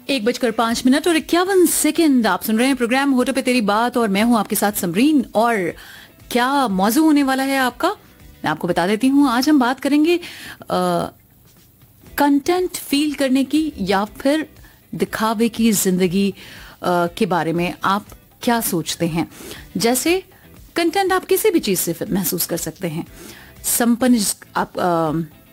1:05 आप सुन रहे हैं प्रोग्राम होटो पे तेरी बात और मैं हूं आपके साथ समरीन। और क्या मौजू होने वाला है आपका, मैं आपको बता देती हूं। आज हम बात करेंगे कंटेंट फील करने की या फिर दिखावे की जिंदगी के बारे में आप क्या सोचते हैं। जैसे कंटेंट आप किसी भी चीज से महसूस कर सकते हैं। संपन्न आप